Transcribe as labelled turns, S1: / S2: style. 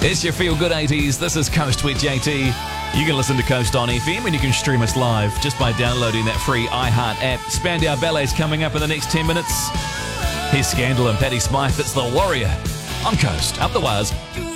S1: It's your Feel Good 80s. This is Coast with JT. You can listen to Coast on FM and you can stream us live just by downloading that free iHeart app. Spandau Ballet's coming up in the next 10 minutes. Here's Scandal and Patty Smythe. It's The Warrior on Coast. Up the wires.